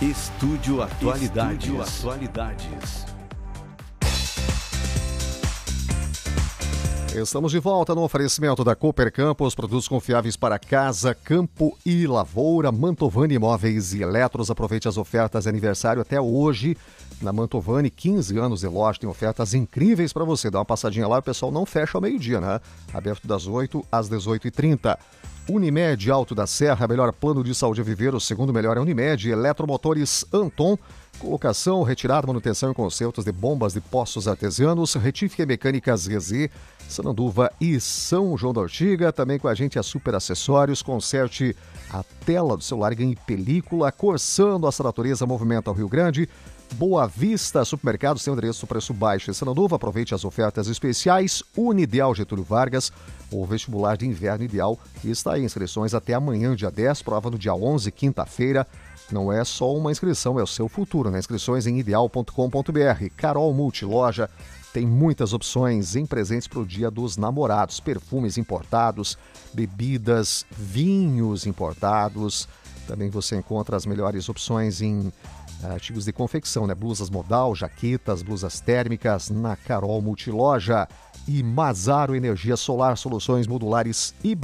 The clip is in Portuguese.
Estúdio Atualidades. Estamos de volta no oferecimento da Cooper Campos, produtos confiáveis para casa, campo e lavoura, Mantovani Imóveis e Eletros. Aproveite as ofertas de aniversário até hoje na Mantovani, 15 anos de loja, tem ofertas incríveis para você. Dá uma passadinha lá, o pessoal não fecha ao meio-dia, né? Aberto das 8 às 18h30. Unimed Alto da Serra, melhor plano de saúde a viver, o segundo melhor é Unimed. Eletromotores Anton, colocação, retirada, manutenção e consertos de bombas de poços artesianos. Retífica e Mecânicas GZ, Sananduva e São João da Ortiga. Também com a gente a Super Acessórios, conserte a tela do celular e ganhe película. Corsando, essa natureza movimenta o Rio Grande. Boa Vista, supermercados, tem um endereço preço baixo em Sananduva. Aproveite as ofertas especiais. Unideal Getúlio Vargas, o vestibular de inverno ideal, está em inscrições até amanhã, dia 10, prova no dia 11, quinta-feira. Não é só uma inscrição, é o seu futuro, né? Inscrições em ideal.com.br. Carol Multiloja tem muitas opções em presentes para o Dia dos Namorados. Perfumes importados, bebidas, vinhos importados. Também você encontra as melhores opções em artigos de confecção, né? Blusas modal, jaquetas, blusas térmicas na Carol Multiloja. E Mazaro Energia Solar, soluções modulares híbridas.